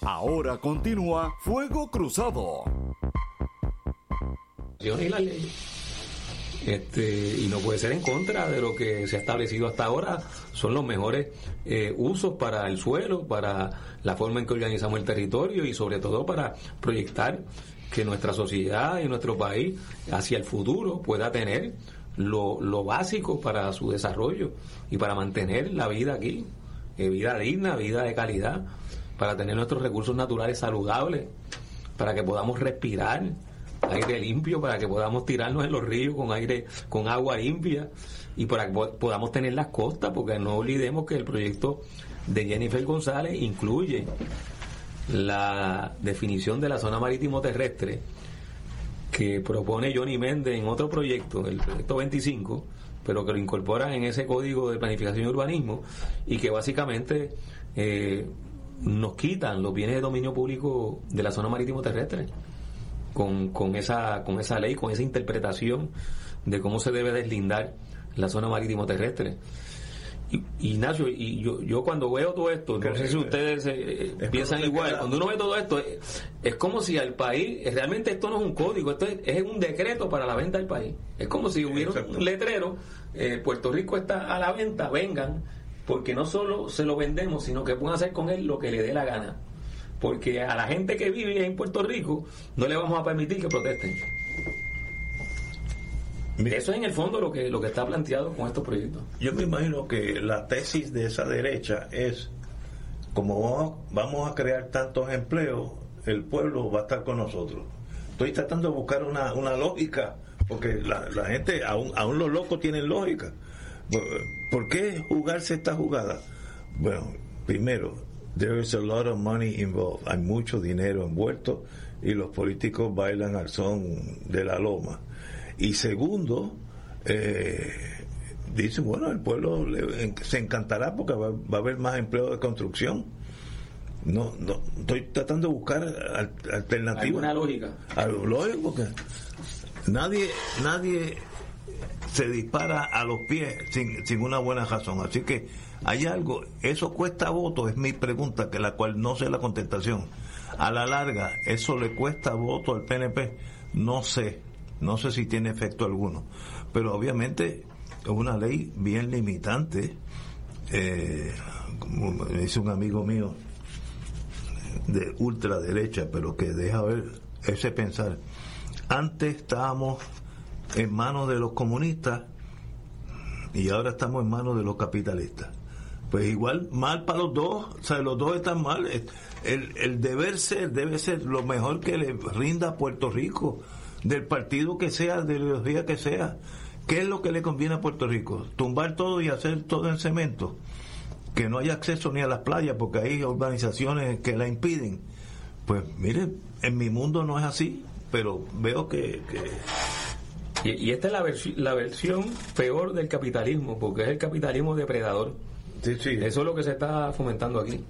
Ahora continúa Fuego Cruzado. Y la ley. Y no puede ser en contra de lo que se ha establecido hasta ahora. Son los mejores usos para el suelo, para la forma en que organizamos el territorio y sobre todo para proyectar que nuestra sociedad y nuestro país hacia el futuro pueda tener lo básico para su desarrollo y para mantener la vida aquí, vida digna, vida de calidad, para tener nuestros recursos naturales saludables, para que podamos respirar aire limpio, para que podamos tirarnos en los ríos con agua limpia y para que podamos tener las costas, porque no olvidemos que el proyecto de Jennifer González incluye la definición de la zona marítimo terrestre que propone Johnny Méndez en otro proyecto, el proyecto 25, pero que lo incorporan en ese código de planificación y urbanismo y que básicamente nos quitan los bienes de dominio público de la zona marítimo terrestre con esa ley, con esa interpretación de cómo se debe deslindar la zona marítimo terrestre. Ignacio, y yo cuando veo todo esto, no sé si ustedes piensan igual, cuando uno ve todo esto es como si al país, realmente esto no es un código, esto es un decreto para la venta del país. Es como si hubiera un letrero, Puerto Rico está a la venta, vengan, porque no solo se lo vendemos, sino que pueden hacer con él lo que le dé la gana, porque a la gente que vive en Puerto Rico no le vamos a permitir que protesten. Eso es en el fondo lo que está planteado con estos proyectos. Yo me imagino que la tesis de esa derecha es, como vamos a crear tantos empleos, el pueblo va a estar con nosotros. Estoy tratando de buscar una lógica, porque la gente, aún los locos tienen lógica. ¿Por qué jugarse esta jugada? Bueno, primero, there is a lot of money involved. Hay mucho dinero envuelto y los políticos bailan al son de la loma. Y segundo, dicen, bueno, el pueblo se encantará porque va a haber más empleo de construcción. No, estoy tratando de buscar alternativas. ¿Alguna lógica? Algo lógico, porque nadie se dispara a los pies sin una buena razón. Así que hay algo, eso cuesta votos, es mi pregunta, que la cual no sé la contestación. A la larga, ¿eso le cuesta voto al PNP? No sé si tiene efecto alguno, pero obviamente es una ley bien limitante, como me dice un amigo mío de ultraderecha, pero que deja ver ese pensar. Antes estábamos en manos de los comunistas y ahora estamos en manos de los capitalistas. Pues igual, mal para los dos, o sea, los dos están mal. El deber ser debe ser lo mejor que le rinda a Puerto Rico, del partido que sea, de la ideología que sea. ¿Qué es lo que le conviene a Puerto Rico? ¿Tumbar todo y hacer todo en cemento? Que no haya acceso ni a las playas porque hay urbanizaciones que la impiden. Pues miren, en mi mundo no es así, pero veo que... Y esta es la versión peor del capitalismo, porque es el capitalismo depredador. Sí. Eso es lo que se está fomentando aquí.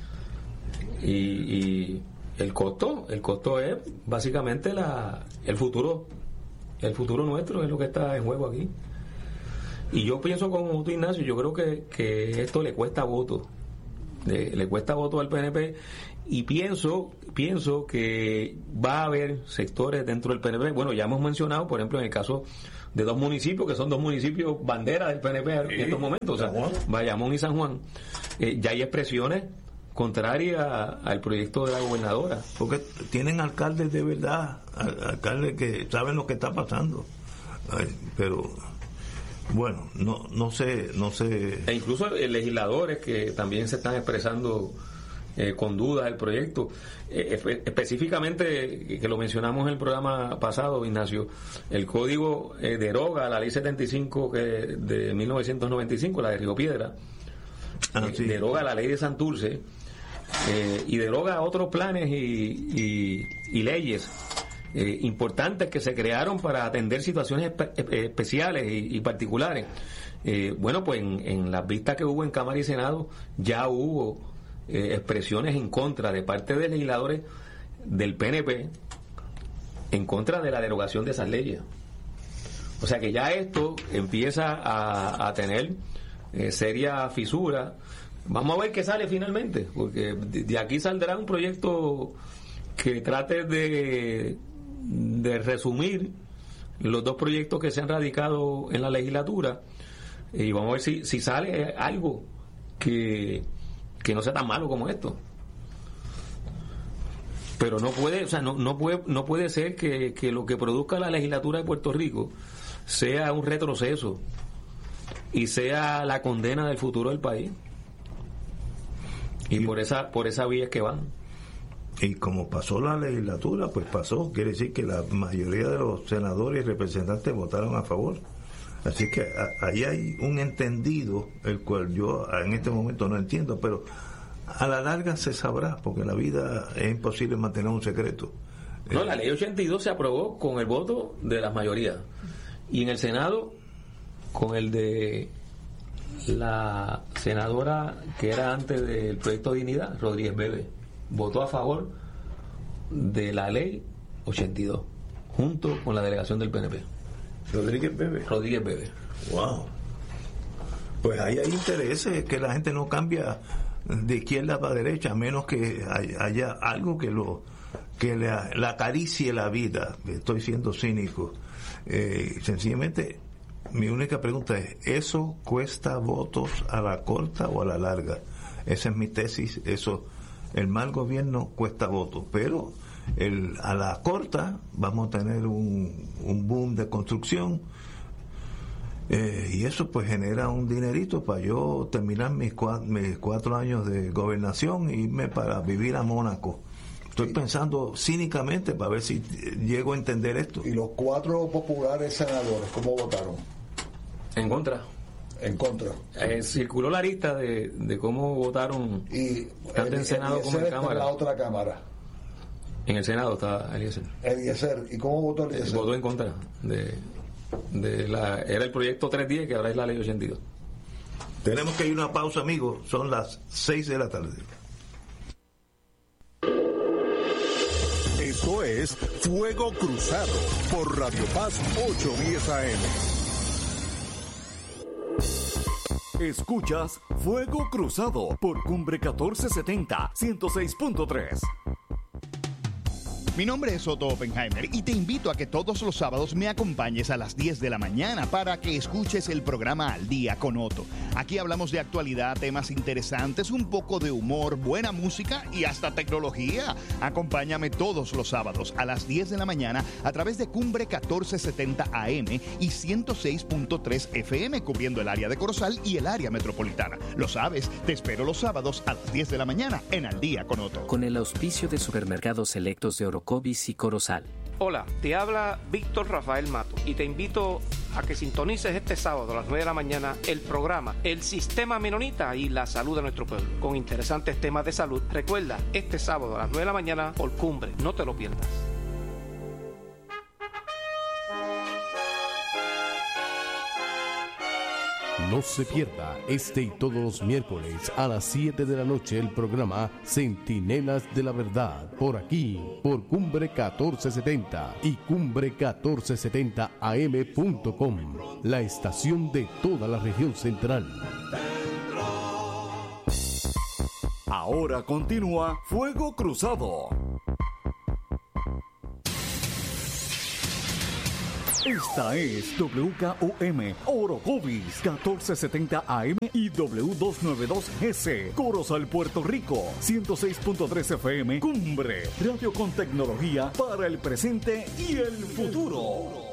Y el costo es básicamente el futuro nuestro, es lo que está en juego aquí. Y yo pienso como tú, Ignacio, yo creo que esto le cuesta votos, le cuesta votos al PNP, y pienso que va a haber sectores dentro del PNP. Bueno, ya hemos mencionado, por ejemplo, en el caso de dos municipios que son dos municipios bandera del PNP en estos momentos, o sea, Bayamón y San Juan. Ya hay expresiones contraria al proyecto de la gobernadora, porque tienen alcaldes de verdad, alcaldes que saben lo que está pasando. Pero bueno, no sé. E incluso legisladores que también se están expresando con dudas del proyecto, específicamente, que lo mencionamos en el programa pasado, Ignacio, el código deroga la ley 75 de 1995, la de Río Piedra, deroga la ley de Santurce, y deroga otros planes y leyes importantes que se crearon para atender situaciones especiales y particulares. Bueno, pues en las vistas que hubo en Cámara y Senado ya hubo expresiones en contra de parte de legisladores del PNP en contra de la derogación de esas leyes. O sea que ya esto empieza a tener seria fisura Vamos a ver qué sale finalmente, porque de aquí saldrá un proyecto que trate de resumir los dos proyectos que se han radicado en la legislatura, y vamos a ver si sale algo que no sea tan malo como esto. Pero no puede, o sea, no puede ser que lo que produzca la legislatura de Puerto Rico sea un retroceso y sea la condena del futuro del país. Y por esa vía es que van. Y como pasó la legislatura, pues pasó. Quiere decir que la mayoría de los senadores y representantes votaron a favor. Así que ahí hay un entendido, el cual yo en este momento no entiendo, pero a la larga se sabrá, porque en la vida es imposible mantener un secreto. No, la ley 82 se aprobó con el voto de las mayorías. Y en el Senado, con el de la senadora que era antes del proyecto de Dignidad, Rodríguez Bebe, votó a favor de la ley 82, junto con la delegación del PNP. Rodríguez Bebe. Wow. Pues ahí hay intereses, que la gente no cambia de izquierda para derecha, a menos que haya algo que le acaricie la vida. Estoy siendo cínico. Sencillamente, mi única pregunta es, ¿eso cuesta votos a la corta o a la larga? Esa es mi tesis. El mal gobierno cuesta votos, pero a la corta vamos a tener un boom de construcción, y eso pues genera un dinerito para yo terminar mis 4 años de gobernación e irme para vivir a Mónaco. Estoy pensando cínicamente para ver si llego a entender esto. ¿Y los 4 populares senadores cómo votaron? En contra. Circuló la lista de cómo votaron, tanto en Senado como en Cámara. En la otra Cámara. En el Senado está Eliezer. ¿Y cómo votó Eliezer? Votó en contra era el proyecto 310, que ahora es la ley 82. Tenemos que ir a una pausa, amigos. Son las 6 de la tarde. Esto es Fuego Cruzado por Radio Paz 810 AM. Escuchas Fuego Cruzado por Cumbre 1470, 106.3. Mi nombre es Otto Oppenheimer y te invito a que todos los sábados me acompañes a las 10 de la mañana para que escuches el programa Al Día con Otto. Aquí hablamos de actualidad, temas interesantes, un poco de humor, buena música y hasta tecnología. Acompáñame todos los sábados a las 10 de la mañana a través de Cumbre 1470 AM y 106.3 FM, cubriendo el área de Corozal y el área metropolitana. Lo sabes, te espero los sábados a las 10 de la mañana en Al Día con Otto. Con el auspicio de Supermercados Selectos de Orocovis y Corozal. Hola, te habla Víctor Rafael Mato y te invito a que sintonices este sábado a las 9 de la mañana el programa El Sistema Menonita y la Salud de Nuestro Pueblo, con interesantes temas de salud. Recuerda, este sábado a las 9 de la mañana por Cumbre, no te lo pierdas. No se pierda este y todos los miércoles a las 7 de la noche el programa Centinelas de la Verdad, por aquí, por Cumbre 1470 y Cumbre1470am.com, la estación de toda la región central. Ahora continúa Fuego Cruzado. Esta es WKOM Orocovis 1470 AM y W292GC Corozal, Puerto Rico 106.3 FM Cumbre, radio con tecnología para el presente y el futuro.